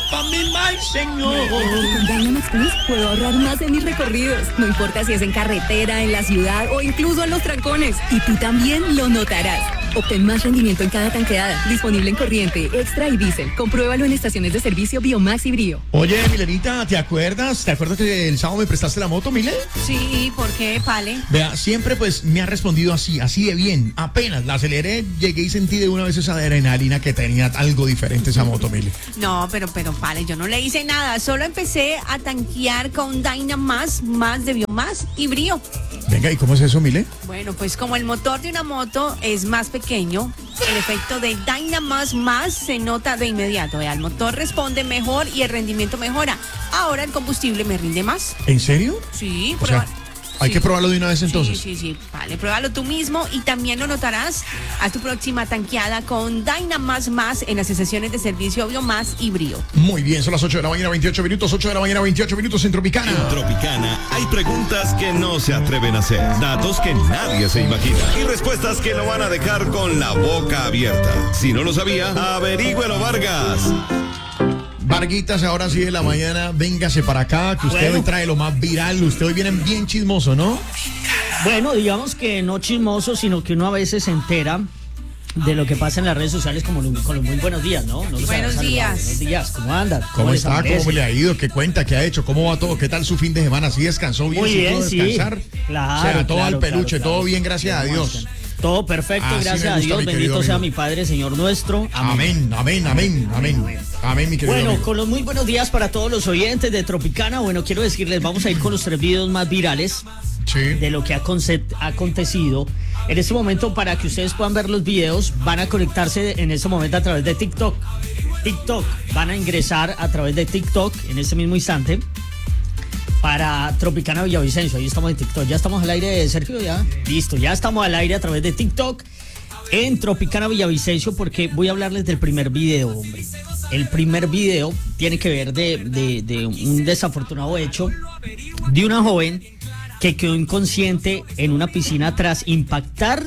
mi mal señor. Con Dynamax Plus puedo ahorrar más en mis recorridos. No importa si es en carretera, en la ciudad o incluso en los trancones. Y tú también lo notarás. Obtén más rendimiento en cada tanqueada. Disponible en corriente, extra y diésel. Compruébalo en estaciones de servicio Biomax y Brío. Oye, Milenita, ¿te acuerdas? ¿Te acuerdas que el sábado me prestaste la moto, Milen? Sí, ¿por qué, Pale? Vea, siempre pues me ha respondido así de bien. Apenas la aceleré, llegué y sentí de una vez esa adrenalina que tenía algo diferente esa moto, Milen. No, pero Pale, yo no le hice nada. Solo empecé a tanquear con Dynamax, más de Biomax y Brío. Venga, ¿y cómo es eso, Milen? Bueno, pues como el motor de una moto es más pequeño, el efecto de Dynamax más se nota de inmediato. El motor responde mejor y el rendimiento mejora. Ahora el combustible me rinde más. ¿En serio? Sí, O sea, hay sí. que probarlo de una vez entonces. Sí. Vale, pruébalo tú mismo y también lo notarás a tu próxima tanqueada con Dynamax más en las estaciones de servicio Biomax y Brío. Muy bien, son las 8 de la mañana, 28 minutos, 8 de la mañana, 28 minutos en Tropicana. En Tropicana hay preguntas que no se atreven a hacer, datos que nadie se imagina y respuestas que lo van a dejar con la boca abierta. Si no lo sabía, averígüelo, Vargas. Varguitas, ahora sí de la mañana, véngase para acá, que usted hoy trae lo más viral. Usted hoy viene bien chismoso, ¿no? Bueno, digamos que no chismoso, sino que uno a veces se entera de lo que pasa en las redes sociales con los muy buenos días, ¿no? No los Buenos había días. saludado. Buenos días, ¿cómo andan? ¿Cómo les está? amanece? ¿Cómo le ha ido? ¿Qué cuenta? ¿Qué ha hecho? ¿Cómo va todo? ¿Qué tal su fin de semana? ¿Sí descansó bien? Muy ¿Sí bien, pudo sí. descansar? Claro, O sea, todo claro, al peluche, claro. todo bien, gracias a Dios. Todo perfecto, Así me gracias a gusta, Dios. mi querido Bendito sea amigo. mi Padre, Señor nuestro. Amén, amén, amén, amén. Amén, mi querido Bueno, amigo. con los muy buenos días para todos los oyentes de Tropicana. Bueno, quiero decirles, vamos a ir con los 3 videos más virales Sí. de lo que ha acontecido. En este momento, para que ustedes puedan ver los videos, van a conectarse en este momento a través de TikTok. Van a ingresar a través de TikTok en este mismo instante para Tropicana Villavicencio. Ahí estamos en TikTok. Ya estamos al aire, Sergio, ya. Listo, ya estamos al aire a través de TikTok en Tropicana Villavicencio, porque voy a hablarles del primer video, hombre. El primer video tiene que ver de un desafortunado hecho de una joven que quedó inconsciente en una piscina tras impactar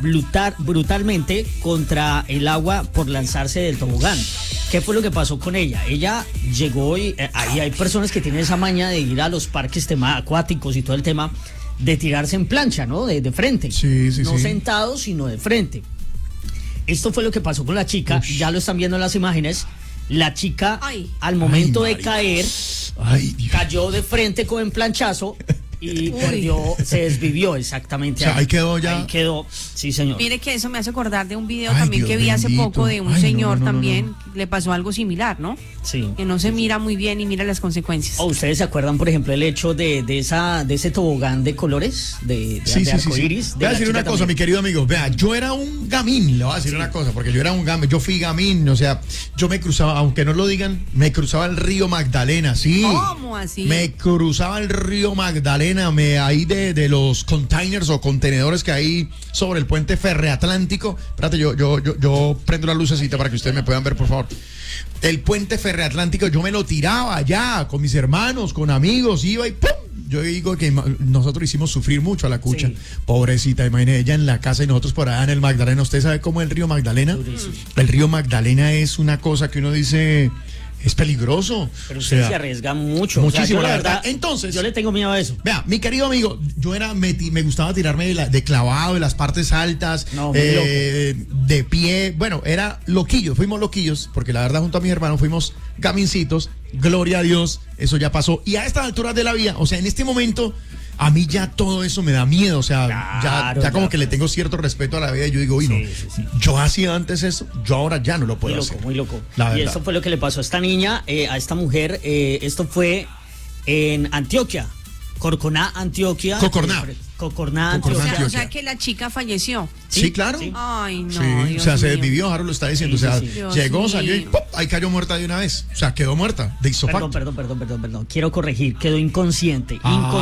brutalmente contra el agua por lanzarse del tobogán. ¿Qué fue lo que pasó con ella? Ella llegó y ahí hay personas que tienen esa maña de ir a los parques acuáticos y todo el tema de tirarse en plancha, ¿no? De frente. Sí, no sí. sentados, sino de frente. Esto fue lo que pasó con la chica. Ush. Ya lo están viendo en las imágenes. La chica, Ay. al momento Ay, de María. caer, Ay, Dios. cayó de frente con el planchazo y se desvivió exactamente. O sea, ahí quedó ya. Ahí quedó, sí, señor. Mire que eso me hace acordar de un video Ay, también Dios que vi hace bendito. poco de un Ay, no, señor no, no, también, no. le pasó algo similar, ¿no? Sí. Que no se mira muy bien y mira las consecuencias. ¿O ustedes se acuerdan, por ejemplo, el hecho de ese tobogán de colores, de Sí. arcoíris? Voy a decir una cosa, mi querido amigo. Vea, yo era un gamín, le voy a decir una cosa, porque yo era un gamín, yo fui gamín, o sea, yo me cruzaba, aunque no lo digan, me cruzaba el río Magdalena, sí. ¿Cómo así? Me cruzaba el río Magdalena, ahí de los containers o contenedores que hay sobre el puente ferreatlántico. Espérate, yo prendo la lucecita para que ustedes me puedan ver, por favor. El puente ferreatlántico, yo me lo tiraba allá con mis hermanos, con amigos, iba y ¡pum! Yo digo que nosotros hicimos sufrir mucho a la cucha. Sí. Pobrecita, imagínate ella en la casa y nosotros por allá en el Magdalena. ¿Usted sabe cómo es el río Magdalena? Durísimo. El río Magdalena es una cosa que uno dice, es peligroso. Pero O usted sea, se arriesga mucho. muchísimo, yo, la verdad. Entonces, yo le tengo miedo a eso. vea, mi querido amigo, yo me gustaba tirarme de clavado, de las partes altas, No, muy de pie. Bueno, era loquillos, fuimos loquillos, porque la verdad junto a mis hermanos fuimos gamincitos. Gloria a Dios, eso ya pasó. Y a estas alturas de la vida, o sea, en este momento, a mí ya todo eso me da miedo. O sea, Claro, ya como ya, que le pues. tengo cierto respeto a la vida. Y yo digo, uy, no, Sí. yo hacía antes eso, yo ahora ya no lo puedo Muy loco, hacer. muy loco. La Y verdad. esto fue lo que le pasó a esta niña, a esta mujer. Esto fue en Antioquia, Corconá, Antioquia. Cocorná. Cocorná, Cocorná, Antioquia. Antioquia. O sea que la chica falleció. Sí, claro. sí. Ay, no. Sí, Dios o sea, se mío. desvivió, Harold lo está diciendo. Sí, o sea, sí, sí. Dios llegó, salió y mío. ¡pum! Ahí cayó muerta de una vez. O sea, quedó muerta de isofacto. Perdón. Quiero corregir, quedó inconsciente.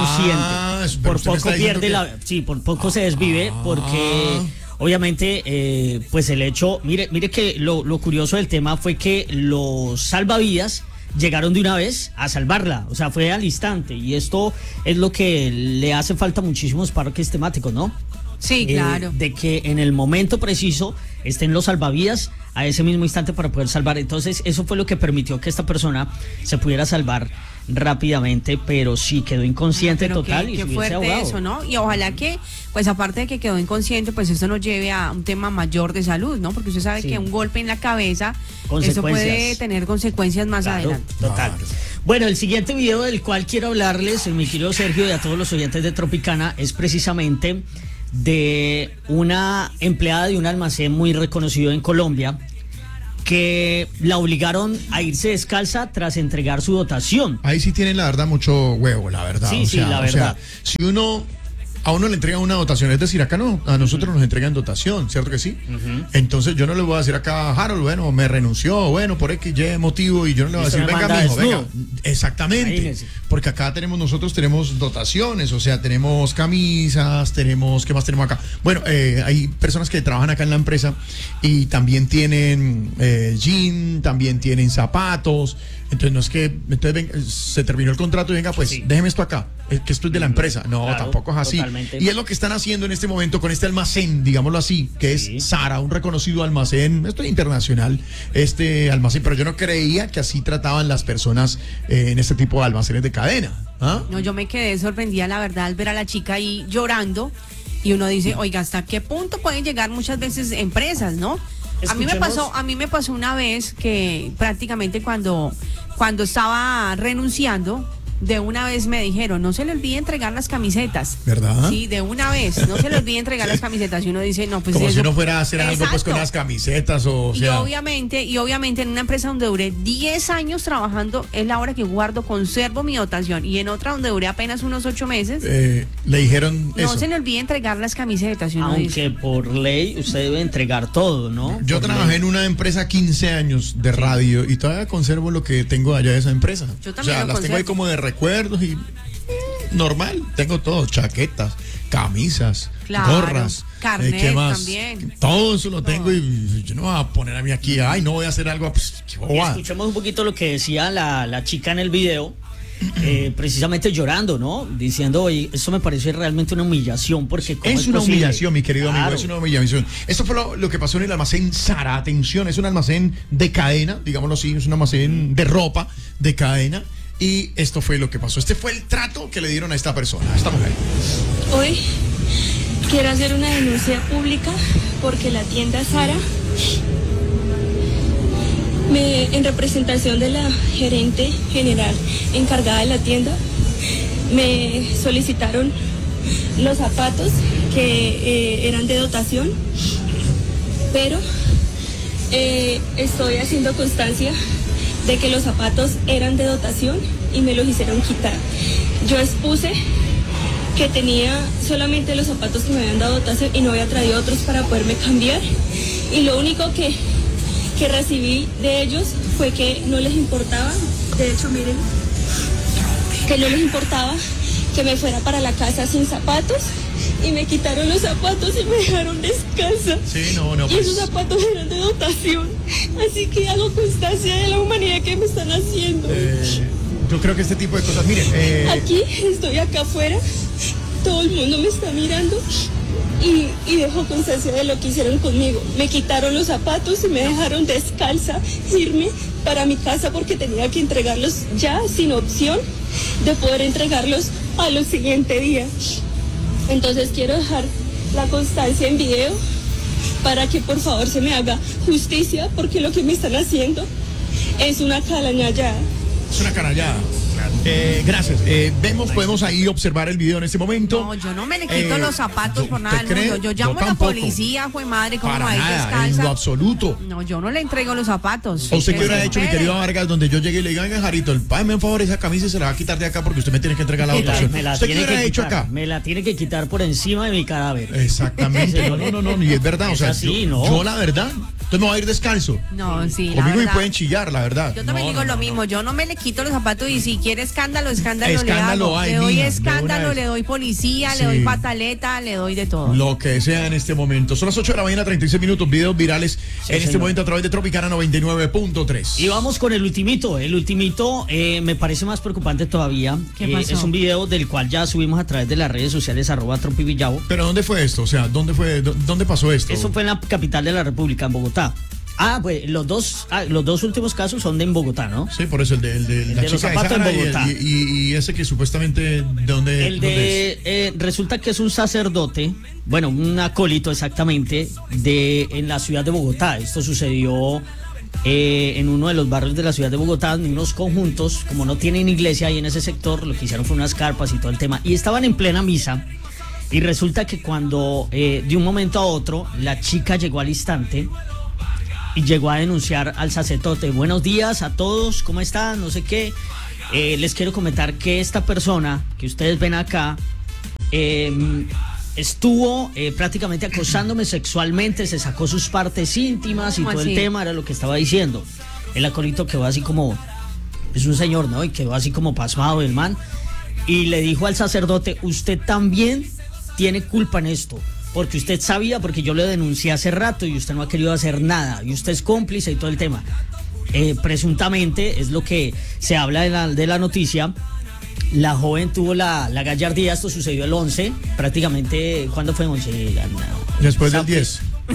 Ah, Inconsciente. pero Por usted me está poco diciendo pierde que- la. Sí, por poco se desvive, porque obviamente, pues el hecho. Mire que lo curioso del tema fue que los salvavidas llegaron de una vez a salvarla, o sea, fue al instante. Y esto es lo que le hace falta a muchísimos parques temáticos, ¿no? Sí, claro. De que en el momento preciso estén los salvavidas a ese mismo instante para poder salvar. Entonces eso fue lo que permitió que esta persona se pudiera salvar rápidamente, pero sí quedó inconsciente Pero total y qué se hubiese fuerte ahogado. eso, ¿no? Y ojalá que, pues aparte de que quedó inconsciente, pues esto nos lleve a un tema mayor de salud, ¿no? Porque usted sabe Sí. que un golpe en la cabeza, eso Consecuencias. puede tener consecuencias más Claro, adelante. total. Claro. Bueno, el siguiente video del cual quiero hablarles, mi querido Sergio, y a todos los oyentes de Tropicana, es precisamente de una empleada de un almacén muy reconocido en Colombia que la obligaron a irse descalza tras entregar su dotación. Ahí sí tienen la verdad mucho huevo, la verdad. Sí, sí, la verdad. Si a uno le entregan una dotación, es decir, acá no, a nosotros nos entregan dotación, ¿cierto que sí? Entonces yo no le voy a decir acá a Harold, bueno, me renunció, bueno, por X, Y motivo, y yo no le voy a Eso decir, me venga, manda mijo, venga. desnudo. Exactamente. Imagínese. Porque acá nosotros tenemos dotaciones, o sea, tenemos camisas, ¿qué más tenemos acá? Bueno, hay personas que trabajan acá en la empresa y también tienen jean, también tienen zapatos. Entonces no es que se terminó el contrato y venga, pues Sí. déjeme esto acá, es que esto es de la empresa. No, Claro, tampoco es así. totalmente. Y es lo que están haciendo en este momento con este almacén, digámoslo así, que Sí. es Zara, un reconocido almacén, esto es internacional, este almacén, pero yo no creía que así trataban las personas en este tipo de almacenes de cadena. ¿Ah? No, yo me quedé sorprendida, la verdad, al ver a la chica ahí llorando y uno dice, oiga, ¿hasta qué punto pueden llegar muchas veces empresas, no? A mí me pasó una vez que prácticamente cuando estaba renunciando, de una vez me dijeron, no se le olvide entregar las camisetas. ¿Verdad? Sí, de una vez, no se le olvide entregar las camisetas. Y uno dice, no, pues Como eso- si uno fuera a hacer algo pues con Exacto. las camisetas o Y sea. obviamente en una empresa donde duré 10 años trabajando, es la hora que guardo, conservo mi dotación. Y en otra donde duré apenas unos 8 meses, Le dijeron no eso. se le olvide entregar las camisetas. Y uno dice, Aunque por ley usted debe entregar todo, ¿no? Yo Por trabajé ley. en una empresa 15 años de radio y todavía conservo lo que tengo allá de esa empresa. Yo también o sea, lo las tengo ahí conservo. como de recuerdos y normal, tengo todo, chaquetas, camisas, Claro, gorras, carnet ¿qué más? también. Todo eso lo tengo y yo no voy a poner a mí aquí, ay, no voy a hacer algo, pues, qué Y bobada. escuchemos un poquito lo que decía la chica en el video, precisamente llorando, ¿no? Diciendo, oye, esto me parece realmente una humillación porque ¿cómo Es una posible? humillación, mi querido amigo, Claro. es una humillación. Esto fue lo que pasó en el almacén Zara, atención, es un almacén de cadena, digámoslo así, es un almacén de ropa de cadena. Y esto fue lo que pasó. Este fue el trato que le dieron a esta persona, a esta mujer. Hoy quiero hacer una denuncia pública porque la tienda Zara, en representación de la gerente general encargada de la tienda, me solicitaron los zapatos que eran de dotación, pero estoy haciendo constancia de que los zapatos eran de dotación y me los hicieron quitar. Yo expuse que tenía solamente los zapatos que me habían dado dotación y no había traído otros para poderme cambiar. Y lo único que recibí de ellos fue que no les importaba, de hecho miren, que no les importaba que me fuera para la casa sin zapatos y me quitaron los zapatos y me dejaron descalza. Sí, no, Y esos zapatos eran de dotación. Así que hago constancia de la humanidad que me están haciendo. Yo creo que este tipo de cosas, miren, Aquí estoy acá afuera, todo el mundo me está mirando y dejo constancia de lo que hicieron conmigo. Me quitaron los zapatos y me dejaron descalza irme para mi casa porque tenía que entregarlos ya sin opción de poder entregarlos a los siguiente día. Entonces quiero dejar la constancia en video para que por favor se me haga justicia porque lo que me están haciendo es una calañada. es una canallada. Gracias. Podemos ahí observar el video en este momento. no, yo no me le quito los zapatos por nada del ¿usted mundo. cree? Yo llamo a la tampoco. policía, fue madre, como Para ahí nada, en descalza. lo absoluto. No, yo no le entrego los zapatos. ¿O usted qué Que hubiera se hecho, mi espere. querido Vargas, donde yo llegué y le diga, venga, Jarito, págame un favor esa camisa y se la va a quitar de acá porque usted me tiene que entregar la dotación? Me la ¿Usted qué tiene hubiera que hecho quitar, acá? me la tiene que quitar por encima de mi cadáver. Exactamente, no, y es verdad, o Es sea, así, yo, ¿no? yo la verdad, entonces me voy a ir descalzo. No, sí, la Conmigo me verdad. pueden chillar, la verdad. Yo también No, digo no, lo no, mismo, yo no me le quito los zapatos y si quiere escándalo le Escándalo hago. hay, Le doy mija, de escándalo, una vez. le doy policía, Sí. le doy pataleta, le doy de todo. Lo que sea en este momento. Son las 8 de la mañana, 36 minutos, videos virales en este señor. momento a través de Tropicana 99.3. Y vamos con el ultimito. El ultimito me parece más preocupante todavía. ¿Qué pasó? Es un video del cual ya subimos a través de las redes sociales @tropivillavo. Pero ¿dónde fue esto? O sea, ¿dónde pasó esto? Eso fue en la capital de la República, en Bogotá. Pues los dos últimos casos son en Bogotá, ¿no? Sí, por eso el de la de los chica de zapatos en Sara Bogotá. y ese que supuestamente ¿de dónde es? Resulta que es un sacerdote, bueno, un acólito exactamente, en la ciudad de Bogotá. Esto sucedió en uno de los barrios de la ciudad de Bogotá, en unos conjuntos, como no tienen iglesia ahí en ese sector, lo que hicieron fue unas carpas y todo el tema, y estaban en plena misa. Y resulta que cuando de un momento a otro la chica llegó al instante y llegó a denunciar al sacerdote: buenos días a todos, ¿cómo están? No sé qué. Les quiero comentar que esta persona que ustedes ven acá estuvo prácticamente acosándome sexualmente, se sacó sus partes íntimas y ¿Cómo todo así? el tema, era lo que estaba diciendo. El acólito quedó así como, es un señor, ¿no? Y quedó así como pasmado el man. Y le dijo al sacerdote: usted también tiene culpa en esto, porque usted sabía, porque yo le denuncié hace rato y usted no ha querido hacer nada, y usted es cómplice y todo el tema. Presuntamente, es lo que se habla de la noticia, la joven tuvo la gallardía. Esto sucedió el 11, prácticamente, ¿cuándo fue 11? Después del 10.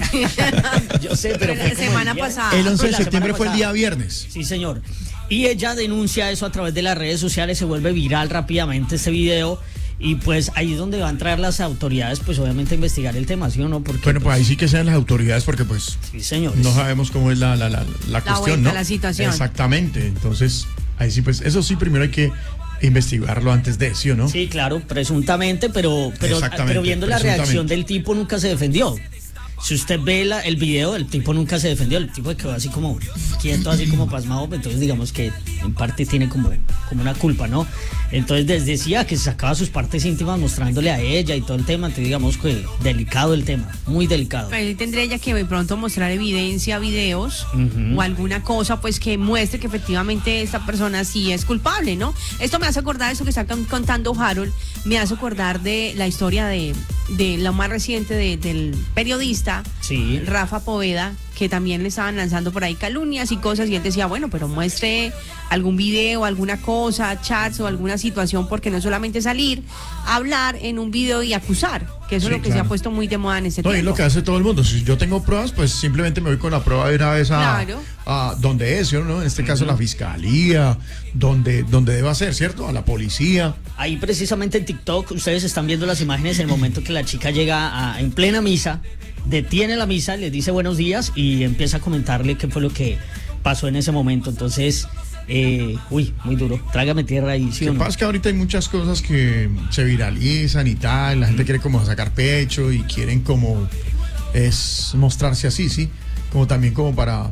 Yo sé, pero La fue como semana el día- pasada. El 11 de la septiembre semana fue el día pasada. viernes. Sí, señor. Y ella denuncia eso a través de las redes sociales, se vuelve viral rápidamente este video, y pues ahí es donde van a traer las autoridades, pues obviamente a investigar el tema, ¿sí o no? Porque, Bueno, pues ahí sí que sean las autoridades porque pues sí, señores. no sabemos cómo es la cuestión, vuelta, ¿no? la situación. Exactamente. Entonces, ahí sí, pues eso sí primero hay que investigarlo antes de, ¿sí o no? Sí, claro, presuntamente, pero Exactamente, viendo la presuntamente. reacción del tipo, nunca se defendió. Si usted ve el video, el tipo nunca se defendió, el tipo quedó así como quieto, así como pasmado. Entonces digamos que en parte tiene como una culpa, ¿no? Entonces decía que se sacaba sus partes íntimas mostrándole a ella y todo el tema. Entonces digamos que delicado el tema, muy delicado. Pero ahí tendría ella que de pronto mostrar evidencia, videos o alguna cosa pues que muestre que efectivamente esta persona sí es culpable, ¿no? Esto me hace acordar, eso que está contando Harold, me hace acordar de la historia de lo más reciente del periodista Sí. Rafa Poveda, que también le estaban lanzando por ahí calumnias y cosas, y él decía, bueno, pero muestre algún video, alguna cosa, chats o alguna situación, porque no solamente salir, hablar en un video y acusar, que eso Sí, es lo que se claro. ha puesto muy de moda en este No, y es tiempo. lo que hace todo el mundo. Si yo tengo pruebas, pues simplemente me voy con la prueba de una vez Claro. a donde es, ¿sí o no? En este caso la fiscalía, donde deba ser, ¿cierto? A la policía. Ahí precisamente en TikTok ustedes están viendo las imágenes en el momento que la chica llega en plena misa, detiene la misa, les dice buenos días y empieza a comentarle qué fue lo que pasó en ese momento. Entonces, muy duro. Trágame tierra ahí, ¿sí Lo o que no? pasa es que ahorita hay muchas cosas que se viralizan y tal, la gente quiere como sacar pecho y quieren como es mostrarse así, ¿sí? Como también como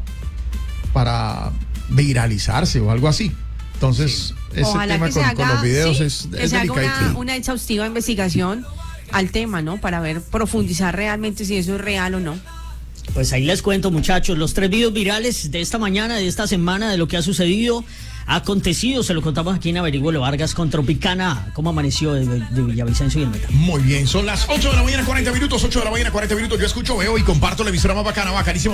para viralizarse o algo así. Entonces, ese Ojalá tema que se con haga, los videos sí, es que se haga delicadito. una exhaustiva investigación al tema, ¿no? Para profundizar realmente si eso es real o no. Pues ahí les cuento, muchachos, los 3 videos virales de esta mañana, de esta semana, de lo que ha sucedido, ha acontecido, se lo contamos aquí en Averigüelo Vargas con Tropicana, cómo amaneció de Villavicencio y el Meta. Muy bien, son las 8 de la mañana, 40 minutos, 8 de la mañana, 40 minutos. Yo escucho, veo y comparto la emisora más bacana, bacanísimo.